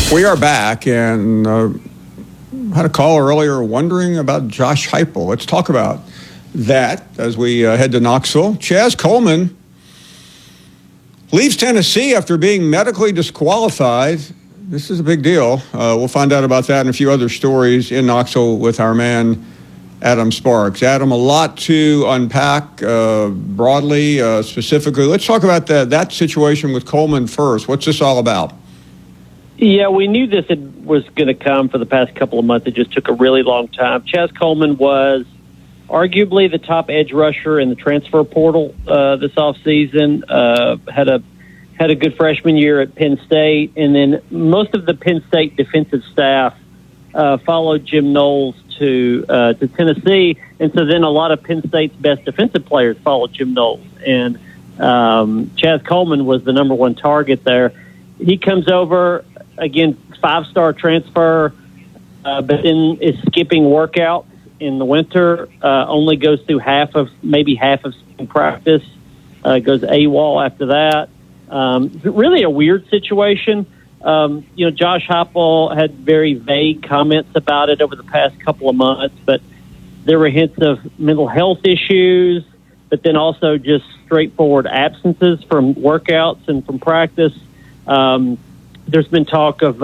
We are back, and had a caller earlier wondering about Josh Heupel. Let's talk about that as we head to Knoxville. Chaz Coleman leaves Tennessee after being medically disqualified. This is a big deal. We'll find out about that and a few other stories in Knoxville with our man, Adam Sparks. Adam, a lot to unpack broadly, specifically. Let's talk about that situation with Coleman first. What's this all about? Yeah, we knew this was going to come for the past couple of months. It just took a really long time. Chaz Coleman was arguably the top edge rusher in the transfer portal this offseason. Had a good freshman year at Penn State, and then most of the Penn State defensive staff followed Jim Knowles to Tennessee, and so then a lot of Penn State's best defensive players followed Jim Knowles, and Chaz Coleman was the number one target there. He comes over, again, 5-star transfer, but then is skipping workouts in the winter, only goes through half of spring practice, goes AWOL after that. Really a weird situation. Josh Heupel had very vague comments about it over the past couple of months, but there were hints of mental health issues, but then also just straightforward absences from workouts and from practice. There's been talk of,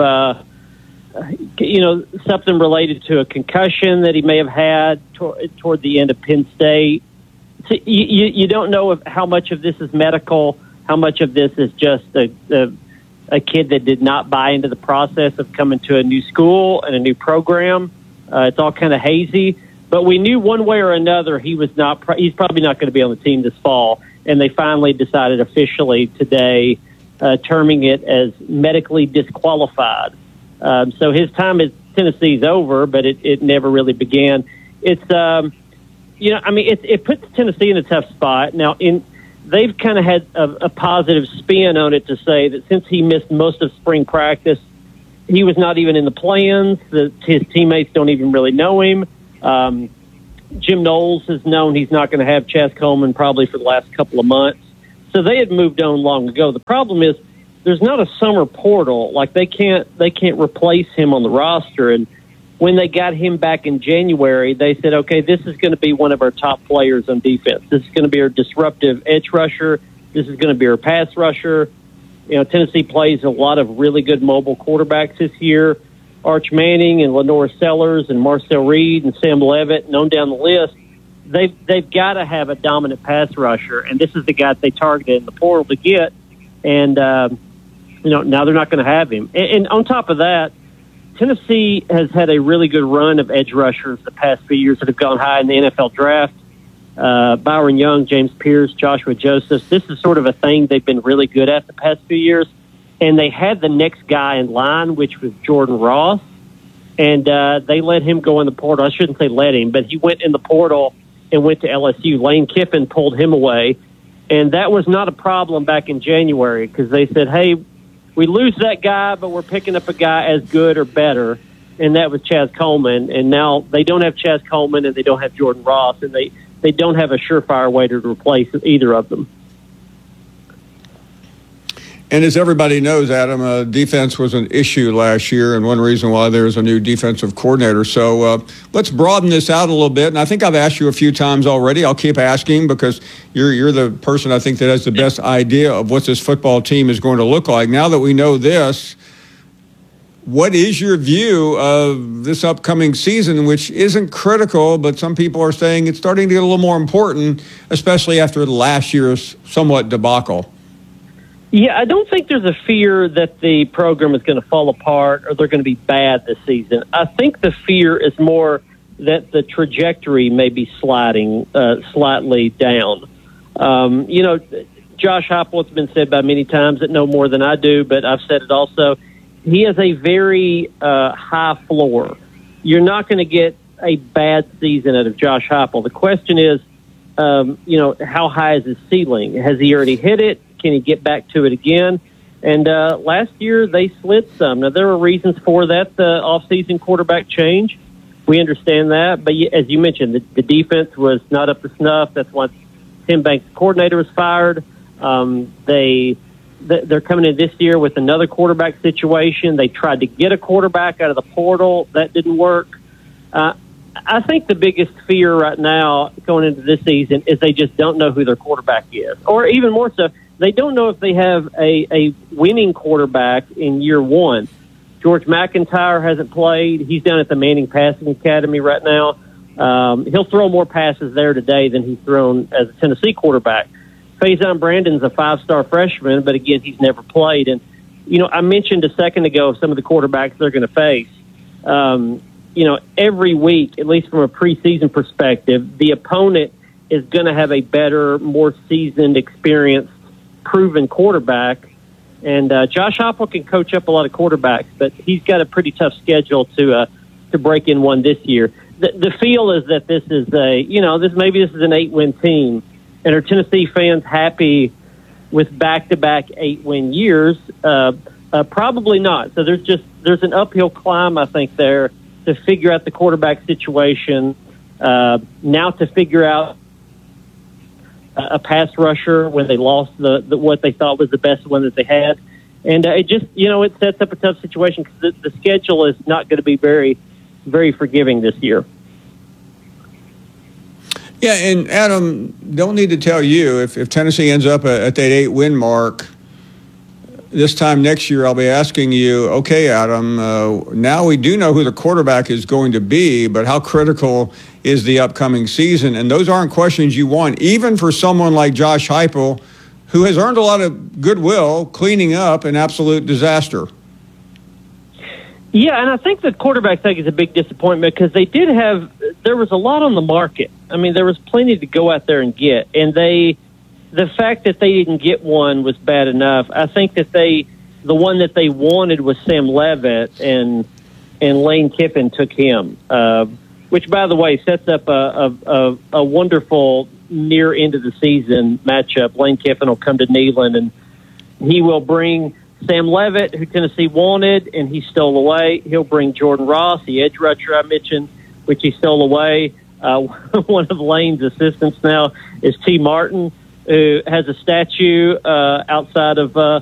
something related to a concussion that he may have had toward the end of Penn State. So you don't know how much of this is medical, how much of this is just a kid that did not buy into the process of coming to a new school and a new program. It's all kind of hazy. But we knew one way or another he's probably not going to be on the team this fall. And they finally decided officially today, terming it as medically disqualified. So his time at Tennessee is over, but it never really began. It puts Tennessee in a tough spot. Now, they've kind of had a positive spin on it to say that since he missed most of spring practice, he was not even in the plans. His teammates don't even really know him. Jim Knowles has known he's not going to have Chaz Coleman probably for the last couple of months. So they had moved on long ago. The problem is there's not a summer portal. Like they can't replace him on the roster. And when they got him back in January, they said, okay, this is going to be one of our top players on defense. This is going to be our disruptive edge rusher. This is going to be our pass rusher. Tennessee plays a lot of really good mobile quarterbacks this year. Arch Manning and Lenore Sellers and Marcel Reed and Sam Levitt, and on down the list. They've got to have a dominant pass rusher, and this is the guy they targeted in the portal to get. And now they're not going to have him. And on top of that, Tennessee has had a really good run of edge rushers the past few years that have gone high in the NFL draft. Byron Young, James Pierce, Joshua Josephs. This is sort of a thing they've been really good at the past few years. And they had the next guy in line, which was Jordan Ross. And they let him go in the portal. I shouldn't say let him, but he went in the portal and went to LSU. Lane Kiffin pulled him away. And that was not a problem back in January because they said, hey, we lose that guy, but we're picking up a guy as good or better. And that was Chaz Coleman. And now they don't have Chaz Coleman and they don't have Jordan Ross. And they don't have a surefire way to replace either of them. And as everybody knows, Adam, defense was an issue last year and one reason why there's a new defensive coordinator. So let's broaden this out a little bit. And I think I've asked you a few times already. I'll keep asking because you're the person I think that has the best idea of what this football team is going to look like. Now that we know this, what is your view of this upcoming season, which isn't critical, but some people are saying it's starting to get a little more important, especially after last year's somewhat debacle? Yeah, I don't think there's a fear that the program is going to fall apart or they're going to be bad this season. I think the fear is more that the trajectory may be sliding slightly down. Josh Heupel, it's been said by many times that know more than I do, but I've said it also. He has a very high floor. You're not going to get a bad season out of Josh Heupel. The question is, how high is his ceiling? Has he already hit it? Can he get back to it again? And last year they slid some. Now, there were reasons for that, the offseason quarterback change. We understand that. But as you mentioned, the defense was not up to snuff. That's why Tim Banks' coordinator was fired. They they're coming in this year with another quarterback situation. They tried to get a quarterback out of the portal. That didn't work. I think the biggest fear right now going into this season is they just don't know who their quarterback is. Or even more so, they don't know if they have a winning quarterback in year one. George McIntyre hasn't played. He's down at the Manning Passing Academy right now. He'll throw more passes there today than he's thrown as a Tennessee quarterback. Faison Brandon's a five-star freshman, but again, he's never played. And, I mentioned a second ago some of the quarterbacks they're going to face. Every week, at least from a preseason perspective, the opponent is going to have a better, more seasoned, experienced, proven quarterback. And Josh Heupel can coach up a lot of quarterbacks, but he's got a pretty tough schedule to break in one this year. The feel is that this is maybe this is an 8-win team. And are Tennessee fans happy with back-to-back 8-win years? Probably not. So there's an uphill climb, I think, there to figure out the quarterback situation. Now to figure out a pass rusher when they lost the what they thought was the best one that they had. And it just, it sets up a tough situation because the schedule is not going to be very, very forgiving this year. Yeah, and Adam, don't need to tell you, if Tennessee ends up at that 8-win mark, this time next year I'll be asking you, okay, Adam, now we do know who the quarterback is going to be, but how critical is the upcoming season? And those aren't questions you want, even for someone like Josh Heupel, who has earned a lot of goodwill cleaning up an absolute disaster. Yeah, and I think the quarterback thing is a big disappointment because there was a lot on the market. I mean, there was plenty to go out there and get, and the fact that they didn't get one was bad enough. I think that the one that they wanted was Sam Levitt, and Lane Kiffin took him, which, by the way, sets up a wonderful near end of the season matchup. Lane Kiffin will come to Neyland, and he will bring Sam Levitt, who Tennessee wanted, and he stole away. He'll bring Jordan Ross, the edge rusher I mentioned, which he stole away. One of Lane's assistants now is T. Martin, who has a statue outside of